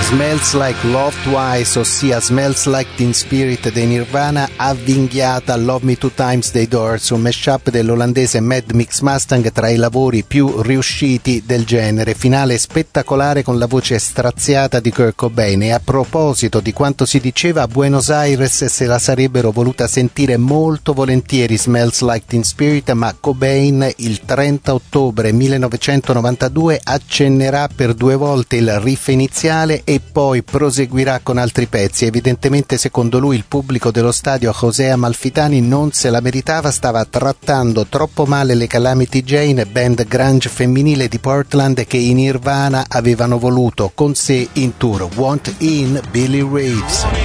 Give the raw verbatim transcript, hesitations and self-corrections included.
Smells Like Love Twice, ossia Smells Like Teen Spirit dei Nirvana, avvinghiata Love Me Two Times dei Doors, un mashup dell'olandese Mad Mix Mustang tra i lavori più riusciti del genere. Finale spettacolare con la voce straziata di Kurt Cobain. E a proposito di quanto si diceva, a Buenos Aires se la sarebbero voluta sentire molto volentieri Smells Like Teen Spirit, ma Cobain il trenta ottobre millenovecentonovantadue accennerà per due volte il riff iniziale e poi proseguirà con altri pezzi. Evidentemente, secondo lui, il pubblico dello stadio José Amalfitani non se la meritava, stava trattando troppo male le Calamity Jane, band grunge femminile di Portland che i Nirvana avevano voluto con sé in tour. Want In, Billy Reeves.